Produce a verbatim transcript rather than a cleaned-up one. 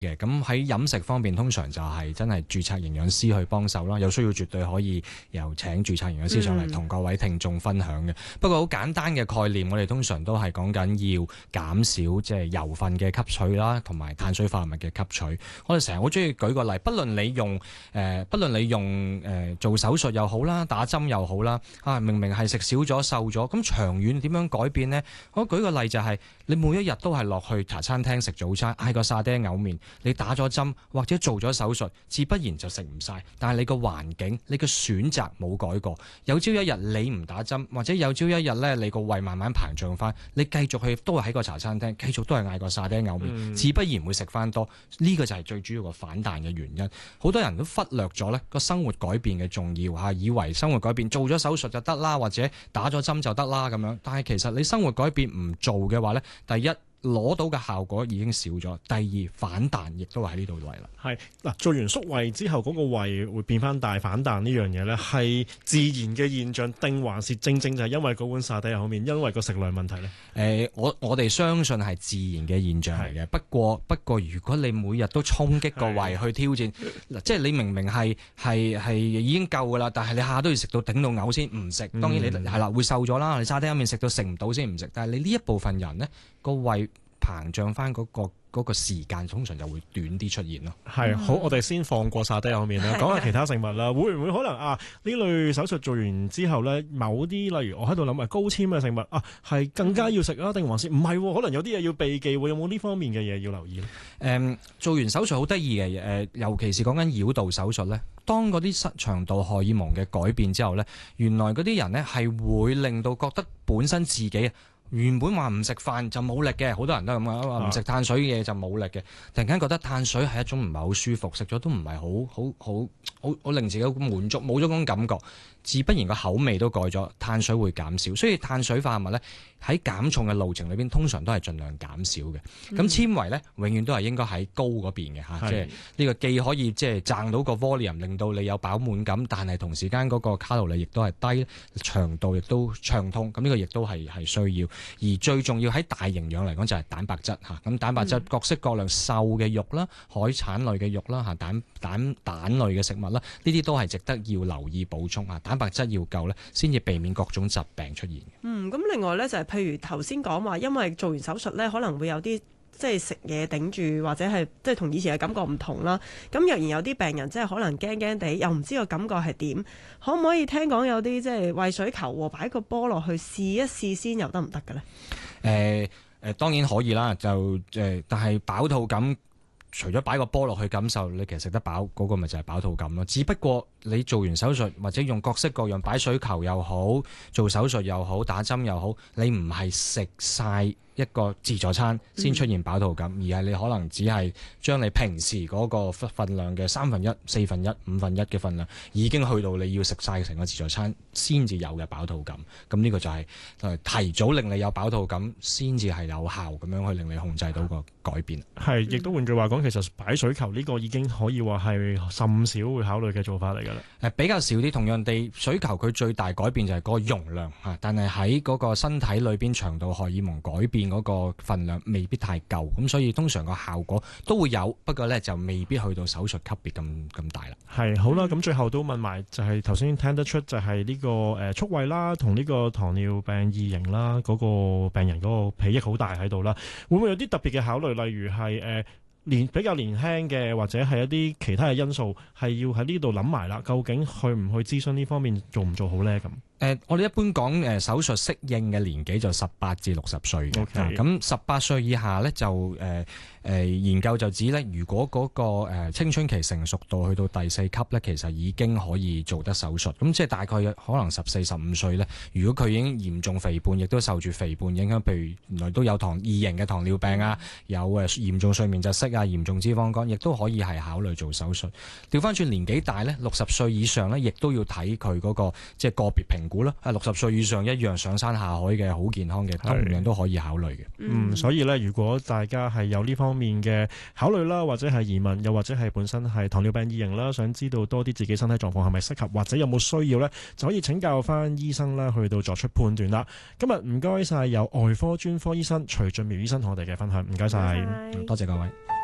嘅。咁喺飲食方面，通常就係真係註冊營養師去幫手啦。有需要絕對可以由請註冊營養師上嚟同各位聽眾分享嘅。嗯、不過好簡單嘅概念，我哋通常都係講緊要減少即係油分嘅吸取啦，同埋碳水化合物嘅吸取。我哋成日好中意舉個例，不論你用誒、呃，不論你用誒、呃、做手術又好啦，打針又好啦，啊明明係食少咗瘦咗，咁長遠點樣改變呢？我舉個例就係、是、你每一日都係落去茶餐廳食早餐，嗌個沙爹牛麵。你打咗針或者做咗手術，自不然就食唔晒。但係你個環境、你個選擇冇改過。有朝一日你唔打針，或者有朝一日咧，你個胃慢慢膨脹翻，你繼續去都係喺個茶餐廳，繼續都係嗌個沙爹牛麵，嗯、自不然會食翻多。呢、這個就係最主要個反彈嘅原因。好多人都忽略咗呢個生活改變嘅重要嚇，以為生活改變做咗手術就得啦，或者打咗針就得啦咁樣。但係其實你生活改變唔做嘅話呢，第一，攞到嘅效果已經少咗，第二，反彈亦都係喺呢度嚟啦。係嗱，做完縮胃之後嗰、那個胃會變翻大，反彈呢樣嘢呢係自然嘅現象，定還是正正就係因為嗰碗沙爹口麵，因為個食量問題呢？誒、呃，我我哋相信係自然嘅現象嚟嘅。不過不過，如果你每日都衝擊個胃去挑戰，嗱，即係你明明係係係已經夠噶啦，但係你下下都要食到頂到嘔先唔食。當然你係啦、嗯，會瘦咗啦。你沙爹口麵食到食唔到先唔食，但係你呢一部分人呢，個胃膨脹翻嗰個嗰個時間通常就會短啲出現咯。係，好，我哋先放過沙爹口麵啦，講下其他食物啦。會唔會可能啊呢類手術做完之後咧，某啲例如我喺度諗啊高纖嘅食物啊係更加要食啊，定還是唔係？可能有啲嘢要避忌喎，有冇呢方面嘅嘢要留意咧？誒、嗯，做完手術好得意嘅誒，尤其是講緊繞道手術咧，當嗰啲腸道荷爾蒙嘅改變之後咧，原來嗰啲人咧係會令到覺得本身自己原本話唔食飯就冇力嘅，好多人都係咁啊，唔食碳水嘅嘢就冇力嘅。突然間覺得碳水係一種唔係好舒服，食咗都唔係好好好好好令自己好滿足，冇咗嗰種感覺，自不然個口味都改咗，碳水會減少。所以碳水化合物咧喺減重嘅路程裏邊，通常都係盡量減少嘅。咁、嗯、纖維咧，永遠都係應該喺高嗰邊嘅嚇，即係呢個既可以即係賺到個 volume，令到你有飽滿感，但係同時間嗰個卡路里亦都係低，腸道亦都暢通。咁呢個亦都係係需要。而最重要喺大營養嚟講就係蛋白質嚇，咁蛋白質各式各樣瘦嘅肉啦、海產類嘅肉啦嚇、蛋蛋蛋類嘅食物啦，呢啲都係值得要留意補充啊。蛋白質要夠咧，先至避免各種疾病出現嘅。嗯，咁另外咧就係譬如頭先講話，因為做完手術咧可能會有啲即係食嘢頂住，或者係即係同以前嘅感覺唔同啦。咁若然有啲病人即係可能驚驚地，又唔知個感覺係點，可唔可以聽講有啲即係餵水球喎，擺個波落去試一試先，又得唔得嘅咧？誒誒、呃，當然可以啦，就誒、呃，但係飽肚感，除咗擺個波落去感受，你其實食得飽嗰、那個咪就係飽肚感咯。只不過你做完手術或者用各式各樣擺水球又好，做手術又好，打針又好，你唔係食晒一個自助餐先出現飽肚感，嗯、而係你可能只係將你平時嗰個份量嘅三分一、四分一、五分一嘅份量，已經去到你要食晒成個自助餐先至有嘅飽肚感。咁呢個就係、是、提早令你有飽肚感，先至係有效咁樣去令你控制到個改變。係，亦都換句話講，其實擺水球呢個已經可以話係甚少會考慮嘅做法嚟㗎啦。誒，比較少啲。同樣地，水球佢最大改變就係嗰個容量嚇，但係喺嗰個身體裏邊腸道荷爾蒙改變嗰個份量未必太夠，咁所以通常個效果都會有，不過咧就未必去到手術級別咁咁大啦。係，好啦，咁最後都問埋，就係頭先聽得出就係呢個誒促胃啦，同呢個糖尿病二型啦，嗰個病人嗰個裨益好大喺度啦，會唔會有啲特別嘅考慮，例如係誒年比較年輕嘅，或者係一啲其他嘅因素，係要喺呢度諗埋啦，究竟去唔去諮詢呢方面做唔做好咧？咁。誒、呃，我哋一般講誒、呃、手術適應嘅年紀就十八至六十歲嘅。咁十八歲以下咧就誒誒、呃呃、研究就指咧，如果嗰、那個、呃、青春期成熟度去到第四級咧，其實已經可以做得手術。咁即係大概可能十四、十五歲咧，如果佢已經嚴重肥胖，亦都受住肥胖影響，譬如原來都有糖二型嘅糖尿病啊，有誒嚴重睡眠窒息啊，嚴重脂肪肝，亦都可以係考慮做手術。調翻轉年紀大咧，六十歲以上咧，亦都要睇佢嗰個即係個別評估啦。六十歲以上一樣上山下海嘅好健康嘅，同樣都可以考慮嘅。嗯，所以咧，如果大家係有呢方面嘅考慮啦，或者係疑問，又或者係本身係糖尿病二型啦，想知道多啲自己身體狀況係咪適合，或者有冇需要咧，就可以請教翻醫生啦，去到作出判斷啦。今日唔該晒有外科專科醫生徐俊苗醫生同我哋嘅分享，唔該晒，多謝各位。